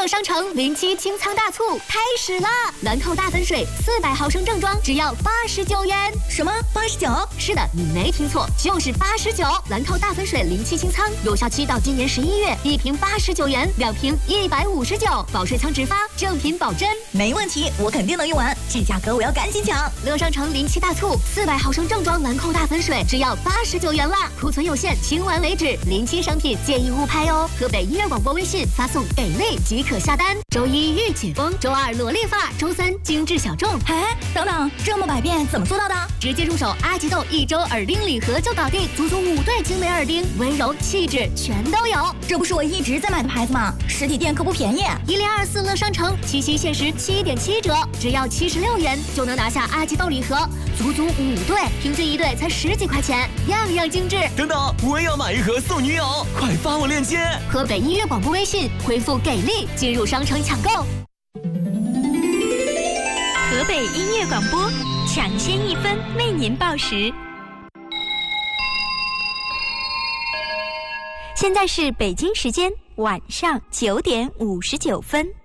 乐商城07清仓大促开始啦！兰蔻大粉水400毫升正装只要89元。 什么89？ 是的，你没听错，就是89。兰蔻大粉水07清仓，有效期到今年11月，1瓶89元，2瓶159，保水仓直发，正品保真。 没问题，我肯定能用完，这价格我要赶紧抢！ 乐商城07大促，400毫升正装兰蔻大粉水只要89元啦，库存有限，清完为止。07商品建议勿拍哦。河北音乐广播微信发送给力即可下单。周一御姐风，周二萝莉发，周三精致小众。 哎，等等，这么百变怎么做到的？ 直接入手阿吉豆1周耳钉礼盒就搞定，足足5对精美耳钉，温柔气质全都有。 这不是我一直在买的牌子吗？实体店可不便宜。 1024乐商城七夕限时7.7折，只要76元就能拿下阿吉豆礼盒，足足5对，平均1对才10几块钱，样样精致。 等等，我也要买一盒送女友，快发我链接！ 河北音乐广播微信回复给力进入商城抢购。 河北音乐广播抢先1分为您报时。现在是北京时间晚上9点59分。